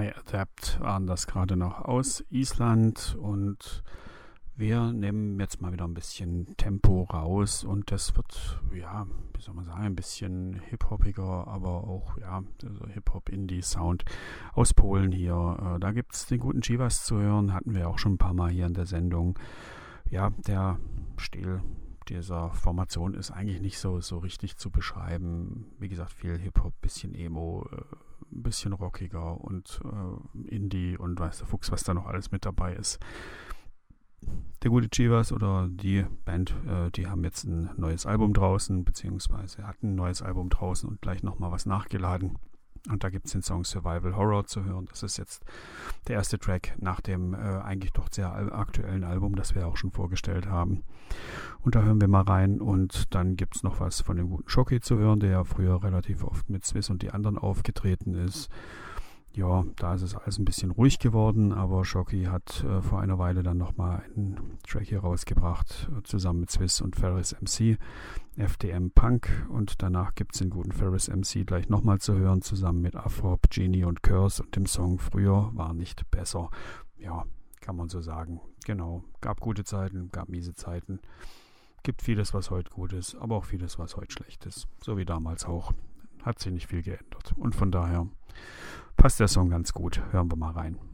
I Adapt waren das gerade noch aus Island und wir nehmen jetzt mal wieder ein bisschen Tempo raus und das wird, ja, wie soll man sagen, ein bisschen hip-hoppiger, aber auch, ja, also Hip-Hop-Indie-Sound aus Polen hier. Da gibt es den guten Chivas zu hören, hatten wir auch schon ein paar Mal hier in der Sendung. Ja, der Stil dieser Formation ist eigentlich nicht so richtig zu beschreiben. Wie gesagt, viel Hip-Hop, bisschen Emo, ein bisschen rockiger und Indie und weiß der Fuchs, was da noch alles mit dabei ist. Der gute Chivas oder die Band, die haben jetzt ein neues Album draußen, beziehungsweise hatten ein neues Album draußen und gleich nochmal was nachgeladen. Und da gibt es den Song Survival Horror zu hören. Das ist jetzt der erste Track nach dem eigentlich doch sehr aktuellen Album, das wir auch schon vorgestellt haben. Und da hören wir mal rein und dann gibt es noch was von dem guten Shocky zu hören, der ja früher relativ oft mit Swiss und die anderen aufgetreten ist. Ja, da ist es alles ein bisschen ruhig geworden, aber Shocky hat vor einer Weile dann nochmal einen Track hier rausgebracht, zusammen mit Swiss und Ferris MC, FDM Punk, und danach gibt es den guten Ferris MC gleich nochmal zu hören, zusammen mit Afrop, Genie und Curse und dem Song Früher war nicht besser. Ja, kann man so sagen. Genau, gab gute Zeiten, gab miese Zeiten, gibt vieles, was heute gut ist, aber auch vieles, was heute schlecht ist, so wie damals auch. Hat sich nicht viel geändert und von daher passt der Song ganz gut. Hören wir mal rein.